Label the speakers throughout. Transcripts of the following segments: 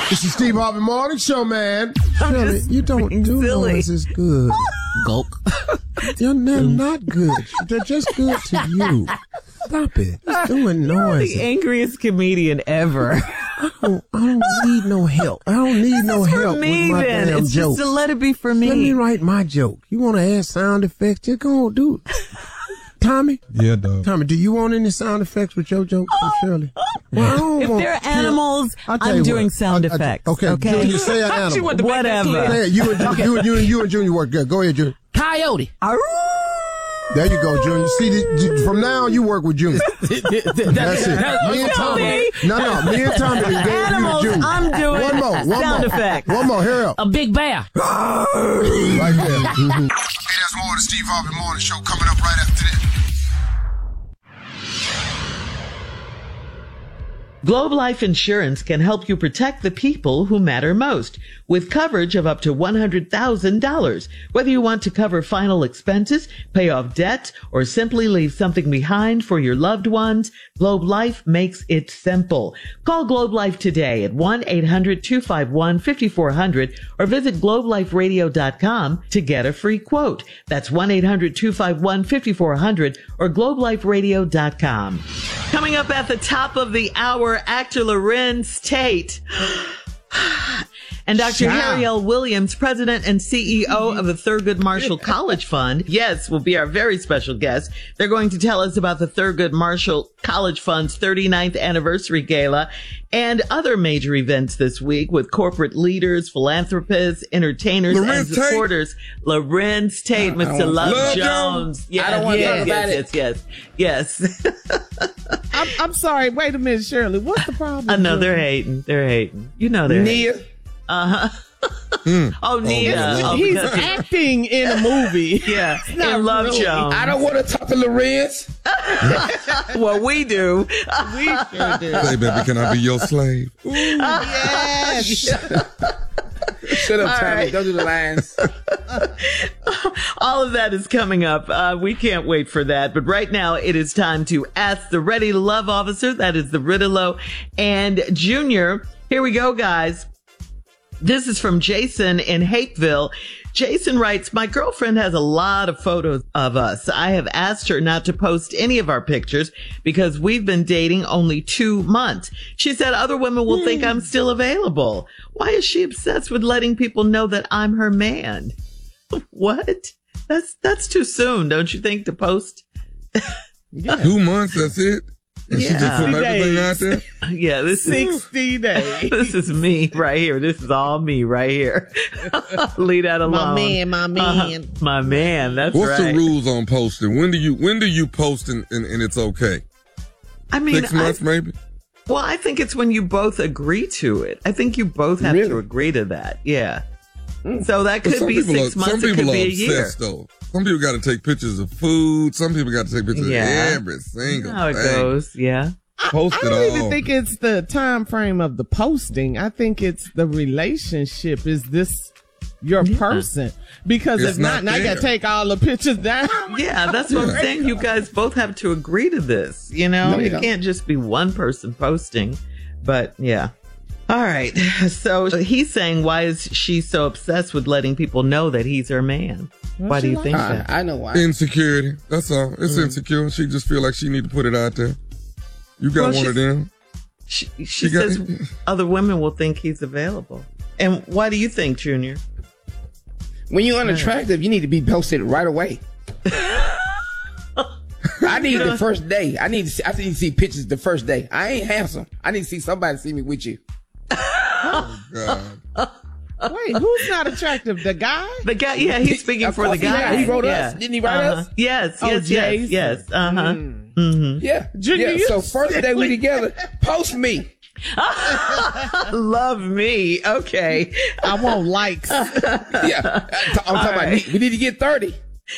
Speaker 1: It's the Steve Harvey Morning Show, man.
Speaker 2: Shirley, you don't do noises good.
Speaker 3: Gulp.
Speaker 2: They're not good. They're just good to you. Stop it. Just doing noises.
Speaker 3: The angriest comedian ever.
Speaker 2: I don't need no help. I don't need no help with my damn
Speaker 3: It's
Speaker 2: jokes.
Speaker 3: just to let it be for me.
Speaker 2: Let me write my joke. You want to add sound effects? Just go on, do it. Tommy?
Speaker 4: Yeah, dog.
Speaker 2: Tommy, do you want any sound effects with your jokes from Shirley? Well,
Speaker 3: if they're animals, I'm doing sound effects.
Speaker 2: Okay. Junior, say an animal.
Speaker 3: Whatever.
Speaker 2: Say it. You and Junior work good. Go ahead, Junior.
Speaker 3: Coyote.
Speaker 2: There you go, Junior. See, from now on, you work with Junior. That's it. Me and Tommy. No. Me and Tommy can go
Speaker 3: Animals,
Speaker 2: with Junior.
Speaker 3: I'm doing sound effects.
Speaker 2: One more. Hurry up.
Speaker 3: A big bear.
Speaker 2: Right there.
Speaker 1: Hey, there's more of the Steve Harvey Morning Show coming up right after this.
Speaker 5: Globe Life Insurance can help you protect the people who matter most with coverage of up to $100,000. Whether you want to cover final expenses, pay off debt, or simply leave something behind for your loved ones, Globe Life makes it simple. Call Globe Life today at 1-800-251-5400 or visit globeliferadio.com to get a free quote. That's 1-800-251-5400 or globeliferadio.com. Coming up at the top of the hour, actor Larenz Tate and Dr. Harry L. Williams, president and CEO of the Thurgood Marshall College Fund, will be our very special guest. They're going to tell us about the Thurgood Marshall College Fund's 39th anniversary gala and other major events this week with corporate leaders, philanthropists, entertainers, and supporters. Larenz Tate, Mr. Love Jones.
Speaker 6: I don't want to talk about it.
Speaker 5: Yes.
Speaker 6: I'm sorry. Wait a minute, Shirley. What's the problem?
Speaker 5: I know they're hating. You know they're
Speaker 6: Nia.
Speaker 5: hating. Oh, Nia.
Speaker 6: He's acting in a movie.
Speaker 5: Yeah, in Love Jones.
Speaker 6: I don't want to talk to Larenz.
Speaker 5: Well, we do.
Speaker 6: We sure do.
Speaker 4: Say, baby, can I be your slave?
Speaker 6: Ooh, yes. Shut up, Tommy. Right. Don't do the lines.
Speaker 5: All of that is coming up. We can't wait for that. But right now, it is time to ask the Ready to Love officer. That is the Ridolo and Junior. Here we go, guys. This is from Jason in Hapeville. Jason writes, my girlfriend has a lot of photos of us. I have asked her not to post any of our pictures because we've been dating only 2 months. She said other women will think I'm still available. Why is she obsessed with letting people know that I'm her man? What? That's too soon, don't you think, to post?
Speaker 4: 2 months, that's it? And she just put everything out there?
Speaker 5: Yeah, this
Speaker 6: 60 days.
Speaker 5: This is me right here. This is all me right here. Leave that alone.
Speaker 6: My man.
Speaker 5: My man, that's
Speaker 4: What's
Speaker 5: right.
Speaker 4: the rules on posting? When do you post and it's okay?
Speaker 5: I mean,
Speaker 4: 6 months maybe?
Speaker 5: Well, I think it's when you both agree to it. I think you both have to agree to that. Yeah. So that could be 6 months. It could be a year.
Speaker 4: Though. Some people got to take pictures of food. Some people got to take pictures of every single
Speaker 5: how it
Speaker 4: thing.
Speaker 5: Goes. Yeah.
Speaker 6: I don't even think it's the time frame of the posting. I think it's the relationship. Is this your person? Because if not, now you got to take all the pictures down.
Speaker 5: Yeah, that's what I'm saying. You guys both have to agree to this. You know, it can't just be one person posting. But yeah. All right. So he's saying, why is she so obsessed with letting people know that he's her man? Why do you think that?
Speaker 6: I know why.
Speaker 4: Insecurity. That's all. It's insecure. She just feel like she need to put it out there. You got one of them.
Speaker 5: She says other women will think he's available. And why do you think, Junior?
Speaker 7: When you're unattractive, you need to be posted right away. I need the first day. I need to see pictures the first day. I ain't handsome. I need to see somebody see me with you.
Speaker 4: Oh, God.
Speaker 6: Wait, who's not attractive? The guy?
Speaker 5: The guy, yeah, he's speaking for the guy.
Speaker 7: He wrote us. Didn't he write us?
Speaker 5: Yes.
Speaker 7: Yeah. Junior, so first day we together, post me.
Speaker 5: Love me. Okay.
Speaker 6: I want likes.
Speaker 7: Yeah. I'm talking about, we need to get 30.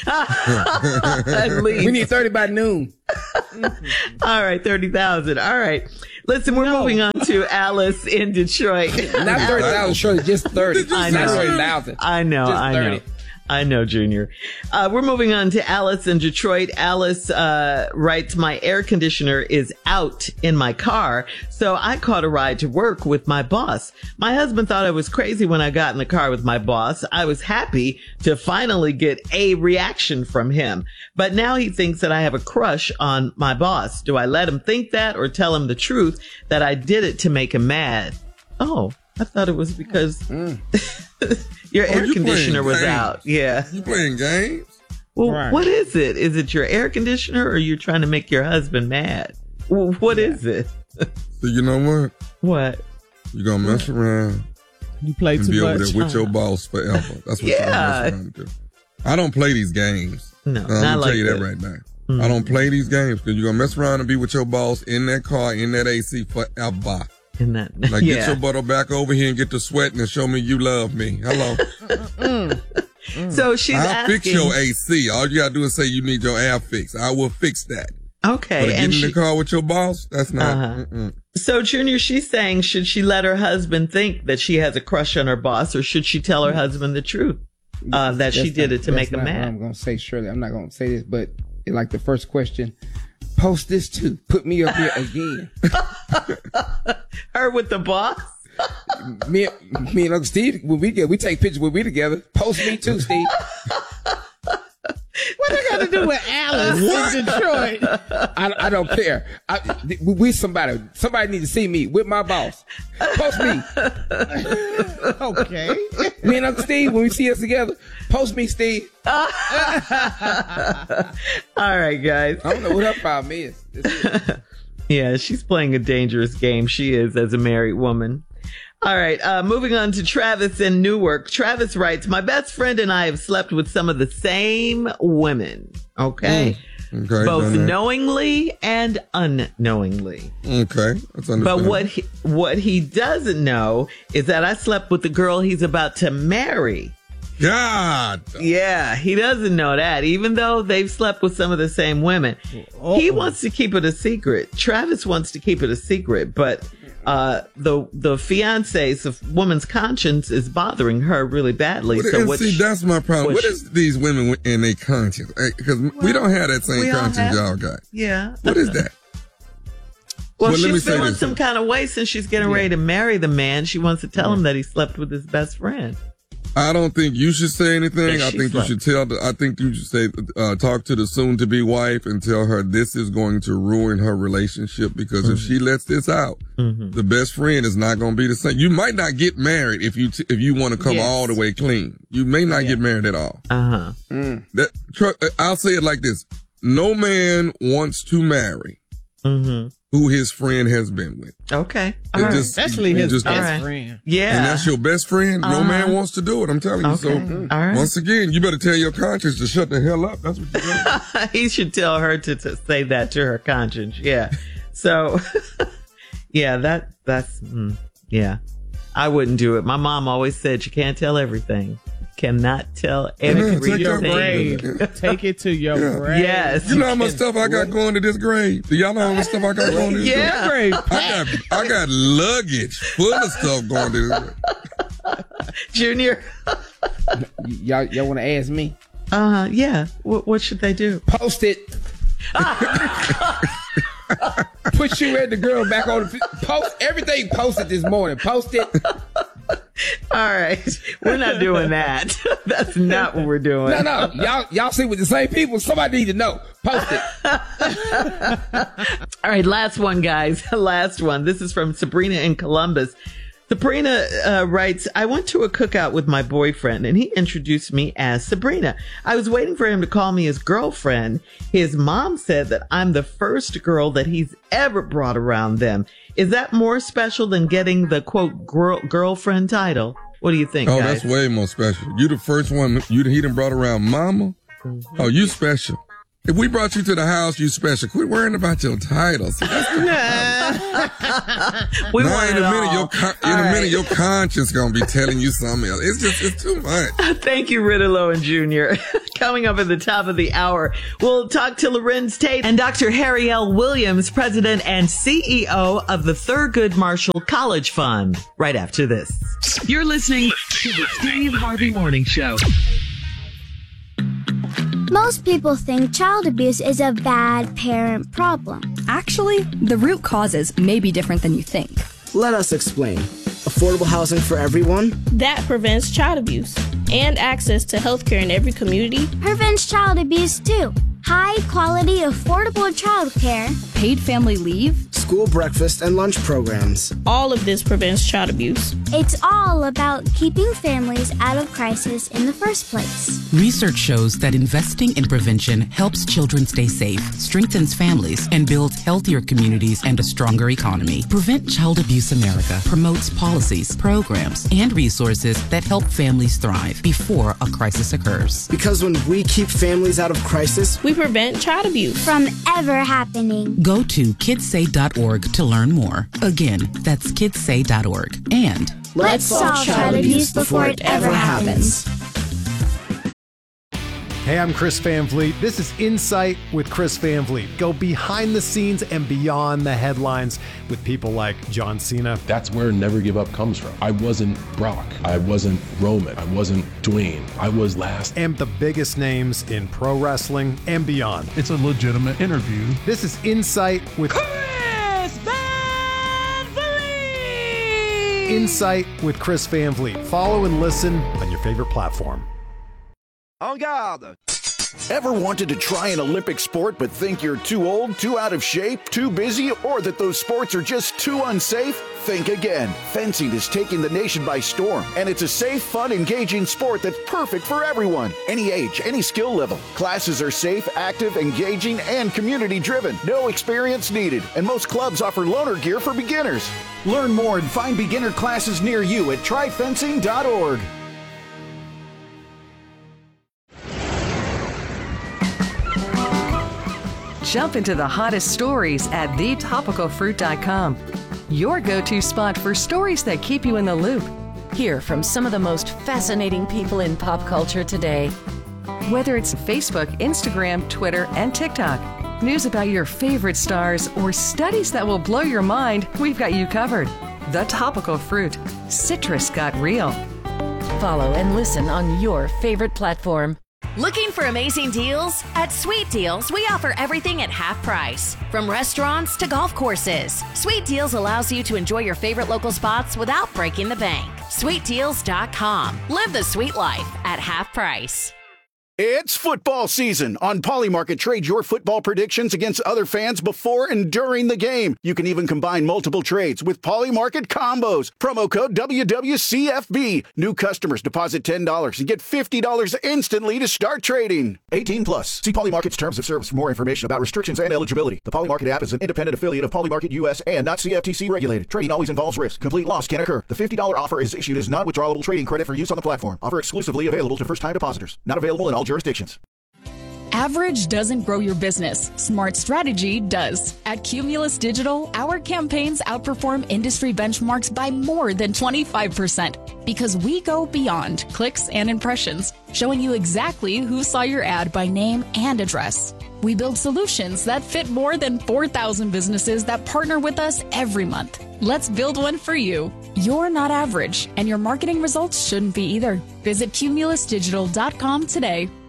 Speaker 5: At least.
Speaker 7: We need 30 by noon.
Speaker 5: All right, 30,000. All right. Listen, we're moving on to Alice in Detroit.
Speaker 7: Not 30,000, surely just 30.
Speaker 5: I know.
Speaker 7: 30,000.
Speaker 5: I know. I know, Junior. We're moving on to Alice in Detroit. Alice writes, my air conditioner is out in my car, so I caught a ride to work with my boss. My husband thought I was crazy when I got in the car with my boss. I was happy to finally get a reaction from him, but now he thinks that I have a crush on my boss. Do I let him think that or tell him the truth that I did it to make him mad? Oh, I thought it was because your air conditioner was out. Yeah.
Speaker 4: You playing games?
Speaker 5: Well, What is it? Is it your air conditioner or you're trying to make your husband mad? Well, what is it?
Speaker 4: So you know what?
Speaker 5: What?
Speaker 4: You're going to mess around.
Speaker 6: You play too much.
Speaker 4: And be over there with your boss forever. That's what you're going to mess around to do. I don't play these games.
Speaker 5: No,
Speaker 4: I'm going to tell you
Speaker 5: that
Speaker 4: right now. Mm-hmm. I don't play these games because you're going to mess around and be with your boss in that car, in that AC forever. Like, get your butt back over here and get to sweating and show me you love me. Hello.
Speaker 5: So she's
Speaker 4: I'll
Speaker 5: asking.
Speaker 4: fix your AC. All you got to do is say you need your air fixed. I will fix that.
Speaker 5: Okay.
Speaker 4: But get in the car with your boss, that's not.
Speaker 5: So, Junior, she's saying, should she let her husband think that she has a crush on her boss, or should she tell her husband the truth that she did it to make him mad?
Speaker 7: I'm going to say, Shirley, I'm not going to say this, but like the first question, post this too. Put me up here again.
Speaker 5: Her with the boss?
Speaker 7: Me and Uncle Steve, when we take pictures when we together. Post me too, Steve.
Speaker 6: What I got to do with Alice in Detroit?
Speaker 7: I don't care. We somebody need to see me with my boss. Post me.
Speaker 6: Okay.
Speaker 7: Me and Uncle Steve, when we see us together, post me, Steve.
Speaker 5: All right, guys.
Speaker 7: I don't know what her problem is.
Speaker 5: Yeah, she's playing a dangerous game. She is, as a married woman. All right, moving on to Travis in Newark. Travis writes, my best friend and I have slept with some of the same women. Okay.
Speaker 4: Okay.
Speaker 5: Both knowingly and unknowingly.
Speaker 4: Okay. That's understandable.
Speaker 5: But what he doesn't know is that I slept with the girl he's about to marry.
Speaker 4: God.
Speaker 5: Yeah, he doesn't know that, even though they've slept with some of the same women. He wants to keep it a secret. Travis wants to keep it a secret, but the fiance's, the woman's conscience is bothering her really badly.
Speaker 4: That's my problem. What is these women in their conscience? Because we don't have that same conscience y'all got.
Speaker 5: Yeah.
Speaker 4: What is that?
Speaker 5: Well, she's feeling some kind of way since she's getting ready to marry the man. She wants to tell him that he slept with his best friend.
Speaker 4: I don't think you should say anything. I think you should say, talk to the soon-to-be wife and tell her this is going to ruin her relationship, because if she lets this out, the best friend is not going to be the same. You might not get married if you want to come all the way clean. You may not get married at all. I'll say it like this. No man wants to marry who his friend has been with.
Speaker 5: Okay.
Speaker 6: Especially his best friend.
Speaker 5: Yeah.
Speaker 4: And that's your best friend. No man wants to do it. I'm telling you. So once again, you better tell your conscience to shut the hell up. That's what you do.
Speaker 5: He should tell her to say that to her conscience. Yeah. So, yeah, that's I wouldn't do it. My mom always said you can't tell everything. Cannot tell everything.
Speaker 6: Take it to your grave.
Speaker 5: Yes.
Speaker 4: You know how much stuff I got going to this grave? Do y'all know how much stuff I got going to this grave? I got luggage full of stuff going to this grave.
Speaker 5: Junior.
Speaker 7: Y'all want to ask me?
Speaker 5: Yeah. What should they do?
Speaker 7: Post it. Put you and the girl back on the post everything posted this morning. Post it.
Speaker 5: All right. We're not doing that. That's not what we're doing.
Speaker 7: No. Y'all see with the same people. Somebody need to know. Post it.
Speaker 5: All right. Last one, guys. Last one. This is from Sabrina in Columbus. Sabrina writes, I went to a cookout with my boyfriend and he introduced me as Sabrina. I was waiting for him to call me his girlfriend. His mom said that I'm the first girl that he's ever brought around them. Is that more special than getting the quote girlfriend title? What do you think, guys?
Speaker 4: That's way more special. You the first one he done brought around mama. Oh, you special. If we brought you to the house, you special. Quit worrying about your titles. In a minute, your conscience gonna be telling you something else. It's too much.
Speaker 5: Thank you, Ritterlow and Jr. Coming up at the top of the hour, we'll talk to Lorenz Tate and Dr. Harry L. Williams, President and CEO of the Thurgood Marshall College Fund. Right after this.
Speaker 8: You're listening to the Steve Harvey Morning Show. Most people think child abuse is a bad parent problem.
Speaker 9: Actually, the root causes may be different than you think.
Speaker 10: Let us explain. Affordable housing for everyone.
Speaker 11: That prevents child abuse. And access to healthcare in every community.
Speaker 8: Prevents child abuse too. High quality, affordable childcare.
Speaker 9: Paid family leave.
Speaker 10: School breakfast and lunch programs.
Speaker 11: All of this prevents child abuse.
Speaker 8: It's all about keeping families out of crisis in the first place.
Speaker 12: Research shows that investing in prevention helps children stay safe, strengthens families, and builds healthier communities and a stronger economy. Prevent Child Abuse America promotes policies, programs, and resources that help families thrive before a crisis occurs.
Speaker 10: Because when we keep families out of crisis,
Speaker 11: we prevent child abuse
Speaker 8: from ever happening.
Speaker 12: Go to kidssay.org to learn more. Again, that's kidssay.org. And
Speaker 8: let's solve child abuse before it ever happens.
Speaker 13: Hey, I'm Chris Van Vliet. This is Insight with Chris Van Vliet. Go behind the scenes and beyond the headlines with people like John Cena.
Speaker 14: That's where Never Give Up comes from. I wasn't Brock. I wasn't Roman. I wasn't Dwayne. I was last.
Speaker 13: And the biggest names in pro wrestling and beyond.
Speaker 15: It's a legitimate interview.
Speaker 13: This is Insight with
Speaker 3: Chris Van Vliet.
Speaker 13: Insight with Chris Van Vliet. Follow and listen on your favorite platform.
Speaker 16: En garde! Ever wanted to try an Olympic sport but think you're too old, too out of shape, too busy, or that those sports are just too unsafe? Think again. Fencing is taking the nation by storm, and it's a safe, fun, engaging sport that's perfect for everyone. Any age, any skill level. Classes are safe, active, engaging, and community-driven. No experience needed, and most clubs offer loaner gear for beginners. Learn more and find beginner classes near you at tryfencing.org.
Speaker 17: Jump into the hottest stories at thetopicalfruit.com. Your go-to spot for stories that keep you in the loop.
Speaker 18: Hear from some of the most fascinating people in pop culture today.
Speaker 17: Whether it's Facebook, Instagram, Twitter, and TikTok, news about your favorite stars, or studies that will blow your mind, we've got you covered. The Topical Fruit. Citrus got real.
Speaker 18: Follow and listen on your favorite platform.
Speaker 19: Looking for amazing deals? At Sweet Deals, we offer everything at half price. From restaurants to golf courses, Sweet Deals allows you to enjoy your favorite local spots without breaking the bank. SweetDeals.com. Live the sweet life at half price.
Speaker 16: It's football season. On Polymarket, trade your football predictions against other fans before and during the game. You can even combine multiple trades with Polymarket combos. Promo code WWCFB. New customers deposit $10 and get $50 instantly to start trading. 18 plus. See Polymarket's terms of service for more information about restrictions and eligibility. The Polymarket app is an independent affiliate of Polymarket US and not CFTC regulated. Trading always involves risk. Complete loss can occur. The $50 offer is issued as non-withdrawable trading credit for use on the platform. Offer exclusively available to first-time depositors. Not available in all jurisdictions.
Speaker 20: Average doesn't grow your business. Smart strategy does. At Cumulus Digital, our campaigns outperform industry benchmarks by more than 25% because we go beyond clicks and impressions, showing you exactly who saw your ad by name and address. We build solutions that fit more than 4,000 businesses that partner with us every month. Let's build one for you. You're not average, and your marketing results shouldn't be either. Visit cumulusdigital.com today.